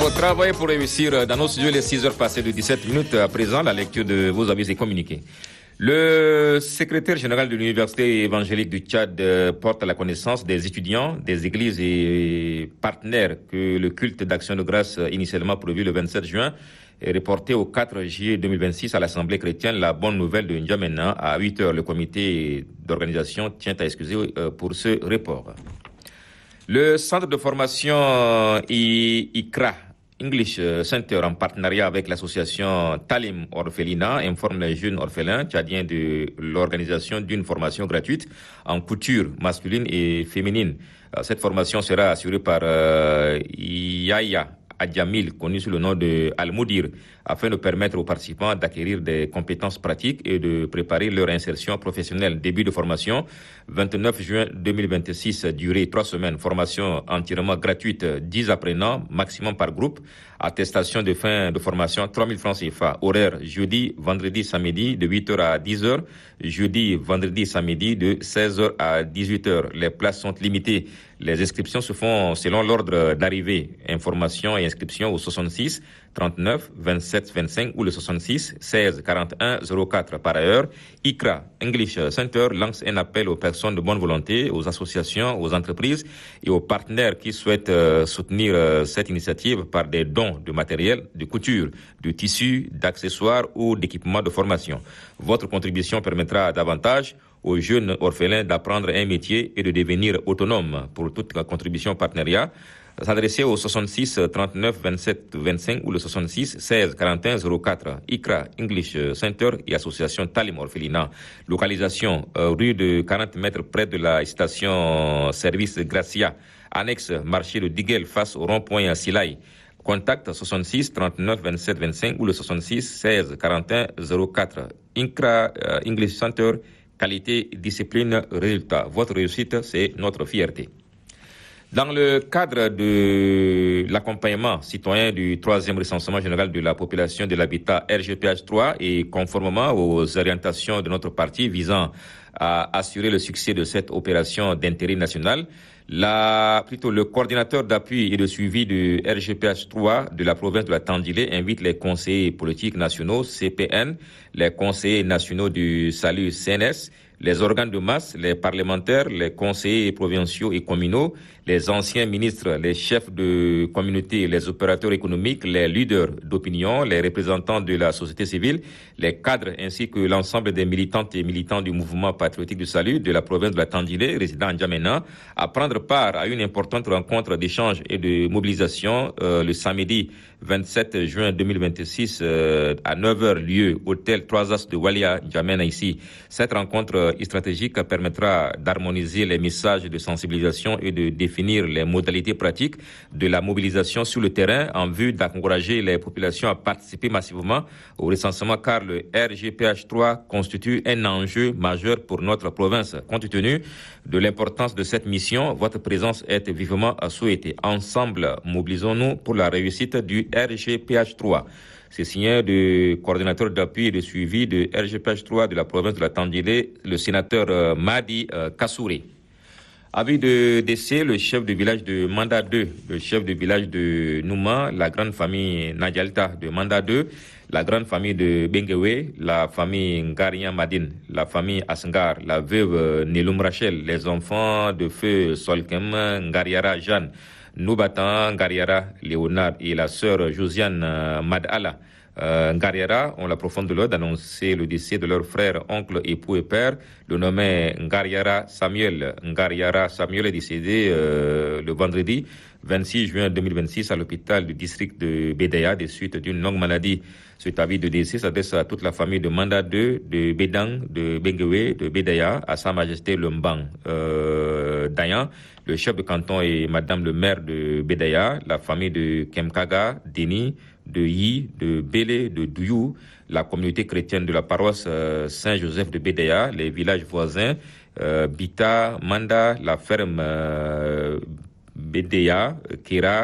faut travailler pour réussir. Dans nos studios, les 6 heures passées de 17 minutes. À présent, la lecture de vos avis et communiqués. Le secrétaire général de l'Université évangélique du Tchad porte à la connaissance des étudiants, des églises et partenaires que le culte d'action de grâce initialement prévu le 27 juin est reporté au 4 juillet 2026 à l'Assemblée chrétienne. La bonne nouvelle de N'Djamena à 8 heures. Le comité d'organisation tient à excuser pour ce report. Le centre de formation ICRA English Center, en partenariat avec l'association Talim Orphelina, informe les jeunes orphelins tchadiens de l'organisation d'une formation gratuite en couture masculine et féminine. Cette formation sera assurée par Yaya Adjamil, connu sous le nom de Al-Moudir, afin de permettre aux participants d'acquérir des compétences pratiques et de préparer leur insertion professionnelle. Début de formation, 29 juin 2026, durée 3 semaines. Formation entièrement gratuite, 10 apprenants, maximum par groupe. Attestation de fin de formation, 3000 francs CFA. Horaire, jeudi, vendredi, samedi, de 8h à 10h. Jeudi, vendredi, samedi, de 16h à 18h. Les places sont limitées. Les inscriptions se font selon l'ordre d'arrivée. Information et inscription au 66 39 27 25 ou le 66 16 41 04. Par ailleurs, ICRA English Center lance un appel aux personnes de bonne volonté, aux associations, aux entreprises et aux partenaires qui souhaitent soutenir cette initiative par des dons de matériel, de couture, de tissus, d'accessoires ou d'équipements de formation. Votre contribution permettra davantage aux jeunes orphelins d'apprendre un métier et de devenir autonomes. Pour toute la contribution partenariat, s'adresser au 66 39 27 25 ou le 66 16 41 04. ICRA English Center et association Talim Orphelina. Localisation rue de 40 mètres près de la station service Gracia, annexe marché de Diguel face au rond-point à Silaï. Contact 66 39 27 25 ou le 66 16 41 04. ICRA English Center. Qualité, discipline, résultat. Votre réussite, c'est notre fierté. Dans le cadre de l'accompagnement citoyen du 3e recensement général de la population de l'habitat RGPH3 et conformément aux orientations de notre parti visant à assurer le succès de cette opération d'intérêt national, le coordinateur d'appui et de suivi du RGPH3 de la province de la Tandilé invite les conseillers politiques nationaux CPN, les conseillers nationaux du Salut CNS, les organes de masse, les parlementaires, les conseillers provinciaux et communaux, les anciens ministres, les chefs de communauté, les opérateurs économiques, les leaders d'opinion, les représentants de la société civile, les cadres ainsi que l'ensemble des militantes et militants du mouvement patriotique du salut de la province de la Tandilé, résidant à N'Djamena, à prendre part à une importante rencontre d'échange et de mobilisation le samedi 27 juin 2026 à 9h lieu, hôtel 3 As de Walia, N'Djamena ici. Cette rencontre stratégique permettra d'harmoniser les messages de sensibilisation et de définir les modalités pratiques de la mobilisation sur le terrain en vue d'encourager les populations à participer massivement au recensement car le RGPH3 constitue un enjeu majeur pour notre province. Compte tenu de l'importance de cette mission, votre présence est vivement souhaitée. Ensemble, mobilisons-nous pour la réussite du RGPH3. C'est signé du coordinateur d'appui et de suivi de RGPH3 de la province de la Tandilé, le sénateur Madi Kassouri. Avis de décès, le chef de village de Manda 2, le chef de village de Nouma, la grande famille Nadjalta de Manda 2, la grande famille de Bengewe, la famille Ngaria Madine, la famille Asngar, la veuve Nelum Rachel, les enfants de feu Solkem, Ngariara Jeanne, Noubatan, Ngariara Léonard et la sœur Josiane Madala. Ngariara ont la profonde douleur d'annoncer le décès de leur frère, oncle, époux et père, le nommé Ngariara Samuel. Ngariara Samuel est décédé le vendredi 26 juin 2026 à l'hôpital du district de Bédaya des suites d'une longue maladie. Cet avis de décès s'adresse à toute la famille de Manda 2, de Bédang, de Bengewe, de Bédaya, à Sa Majesté le Mbang Dayan, le chef de canton et madame le maire de Bédaya, la famille de Kemkaga, Deni, de Yi, de Bélé, de Douyou, la communauté chrétienne de la paroisse Saint-Joseph de Bédaya, les villages voisins, Bita, Manda, la ferme Bédéa, Kira,